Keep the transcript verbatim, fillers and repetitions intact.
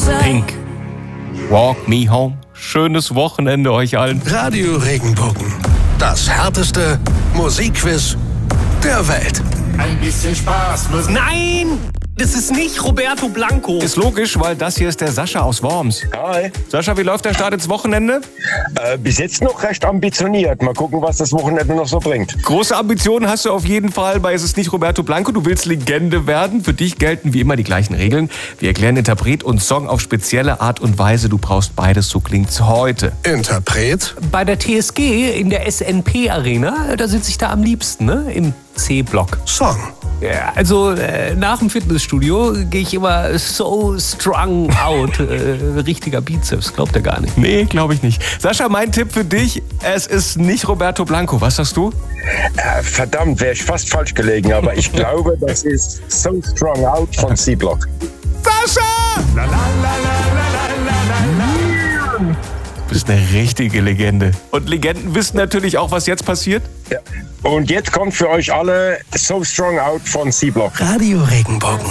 Pink. Walk Me Home. Schönes Wochenende euch allen. Radio Regenbogen. Das härteste Musikquiz der Welt. Ein bisschen Spaß muss... Nein! Das ist nicht Roberto Blanco. Ist logisch, weil das hier ist der Sascha aus Worms. Hi. Sascha, wie läuft der Start ins Wochenende? Äh, bis jetzt noch recht ambitioniert. Mal gucken, was das Wochenende noch so bringt. Große Ambitionen hast du auf jeden Fall bei Es ist nicht Roberto Blanco. Du willst Legende werden. Für dich gelten wie immer die gleichen Regeln. Wir erklären Interpret und Song auf spezielle Art und Weise. Du brauchst beides, so klingt's heute. Interpret? Bei der T S G in der S N P Arena, da sitze ich da am liebsten, ne? Im C-Block. Song? Ja, also äh, nach dem Fitnessstudio gehe ich immer so strung out. Äh, richtiger Bizeps, glaubt ihr gar nicht. Nee, glaube ich nicht. Sascha, mein Tipp für dich, es ist nicht Roberto Blanco. Was sagst du? Äh, verdammt, wäre ich fast falsch gelegen, aber ich glaube, das ist So Strung Out von C-Block. Sascha! La, la, la, la, la, la, la. Du bist eine richtige Legende. Und Legenden wissen natürlich auch, was jetzt passiert. Ja. Und jetzt kommt für euch alle So Strung Out von C-Block. Radio Regenbogen.